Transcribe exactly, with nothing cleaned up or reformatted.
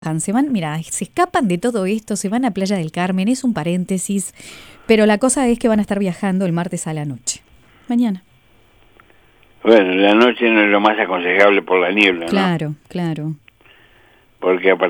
Se van, mira, se escapan de todo esto, se van a Playa del Carmen, es un paréntesis, pero la cosa es que van a estar viajando el martes a la noche, mañana. Bueno, la noche no es lo más aconsejable por la niebla, ¿no? Claro, claro. Porque a